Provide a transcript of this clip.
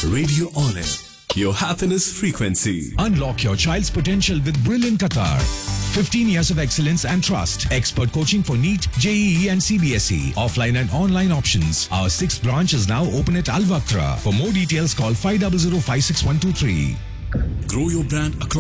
Radio Olive, your happiness frequency. Unlock your child's potential with Brilliant Qatar. 15 years of excellence and trust. Expert coaching for NEET, JEE and CBSE. Offline and online options. Our 6th branch is now open at Al Waqra. For more details, call 500 56123. Grow your brand across